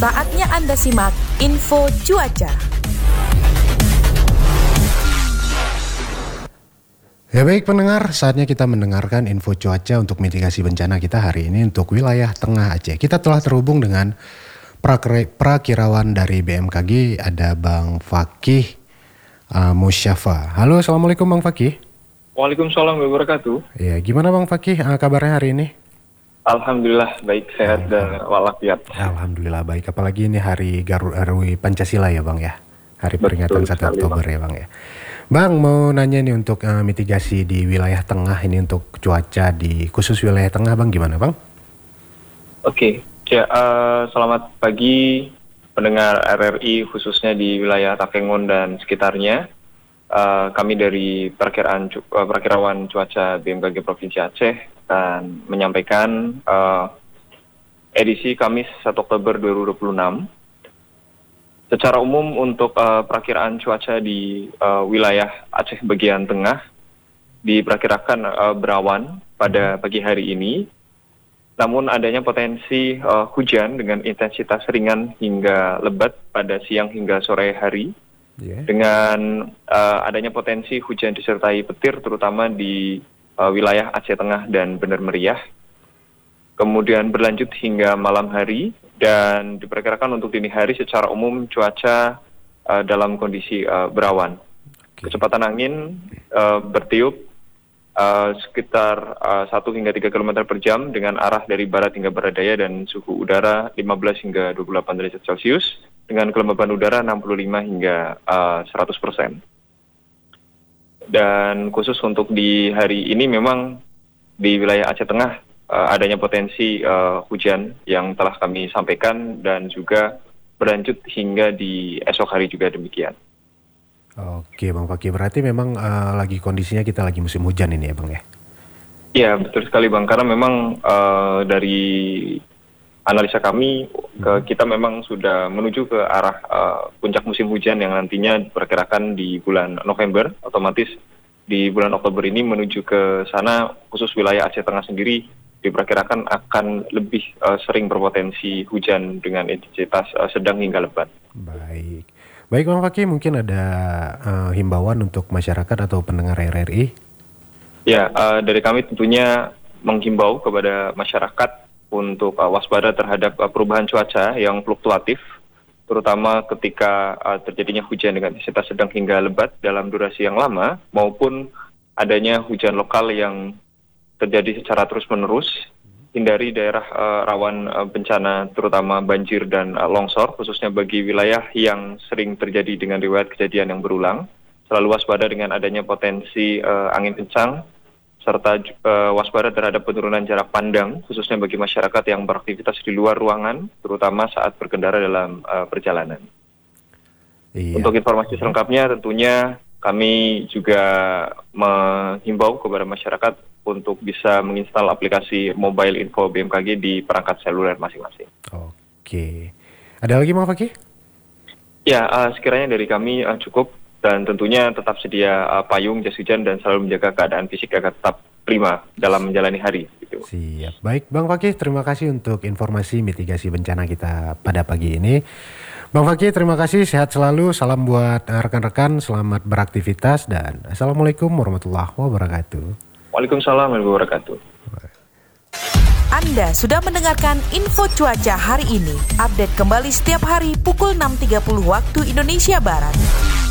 Saatnya Anda simak info cuaca. Ya baik pendengar, saatnya kita mendengarkan info cuaca untuk mitigasi bencana kita hari ini untuk wilayah Tengah Aceh. Kita telah terhubung dengan prakirawan dari BMKG, ada Bang Fakih Musyafa. Halo, Assalamualaikum Bang Fakih. Waalaikumsalam warahmatullahi wabarakatuh. Ya, gimana Bang Fakih kabarnya hari ini? Alhamdulillah baik, sehat dan walafiat. Alhamdulillah baik, apalagi ini hari Garui Pancasila ya Bang ya. Hari peringatan 1 Oktober ya Bang ya. Bang mau nanya nih untuk mitigasi di wilayah Tengah ini untuk cuaca di khusus wilayah Tengah Bang, gimana Bang? Oke, selamat pagi pendengar RRI khususnya di wilayah Takengon dan sekitarnya. Kami dari Prakirawan Cuaca BMKG Provinsi Aceh akan menyampaikan edisi Kamis 1 Oktober 2026. Secara umum untuk perakiraan cuaca di wilayah Aceh bagian tengah diperkirakan berawan pada pagi hari ini, namun adanya potensi hujan dengan intensitas ringan hingga lebat pada siang hingga sore hari, dengan adanya potensi hujan disertai petir terutama di wilayah Aceh Tengah dan Bener Meriah, kemudian berlanjut hingga malam hari. Dan diperkirakan untuk dini hari secara umum cuaca dalam kondisi berawan. Kecepatan angin bertiup sekitar 1 hingga 3 km per jam dengan arah dari barat hingga barat daya, dan suhu udara 15 hingga 28 derajat Celcius dengan kelembaban udara 65 hingga 100%. Dan khusus untuk di hari ini memang di wilayah Aceh Tengah adanya potensi hujan yang telah kami sampaikan dan juga berlanjut hingga di esok hari juga demikian. Oke Bang Fakih, berarti memang lagi kondisinya kita lagi musim hujan ini ya Bang ya? Iya betul sekali Bang, karena memang dari analisa kami kita memang sudah menuju ke arah puncak musim hujan yang nantinya diperkirakan di bulan November. Otomatis di bulan Oktober ini menuju ke sana, khusus wilayah Aceh Tengah sendiri diperkirakan akan lebih sering berpotensi hujan dengan intensitas sedang hingga lebat. Baik Bang Fakih, mungkin ada himbauan untuk masyarakat atau pendengar RRI? Ya, dari kami tentunya menghimbau kepada masyarakat untuk waspada terhadap perubahan cuaca yang fluktuatif, terutama ketika terjadinya hujan dengan intensitas sedang hingga lebat dalam durasi yang lama, maupun adanya hujan lokal yang terjadi secara terus-menerus. Hindari daerah rawan bencana terutama banjir dan longsor, khususnya bagi wilayah yang sering terjadi dengan riwayat kejadian yang berulang. Selalu waspada dengan adanya potensi angin kencang, serta waspada terhadap penurunan jarak pandang, khususnya bagi masyarakat yang beraktivitas di luar ruangan, terutama saat berkendara dalam perjalanan. Untuk informasi selengkapnya tentunya kami juga menghimbau kepada masyarakat untuk bisa menginstal aplikasi mobile info BMKG di perangkat seluler masing-masing. Oke. Ada lagi Bang Fakih? Ya, sekiranya dari kami cukup, dan tentunya tetap sedia payung, jas hujan, dan selalu menjaga keadaan fisik agar tetap prima dalam menjalani hari. Gitu. Siap. Baik Bang Fakih, terima kasih untuk informasi mitigasi bencana kita pada pagi ini. Bang Fakih, terima kasih, sehat selalu, salam buat rekan-rekan, selamat beraktivitas, dan Assalamualaikum warahmatullahi wabarakatuh. Waalaikumsalam warahmatullahi wabarakatuh. Anda sudah mendengarkan info cuaca hari ini. Update kembali setiap hari pukul 6.30 waktu Indonesia Barat.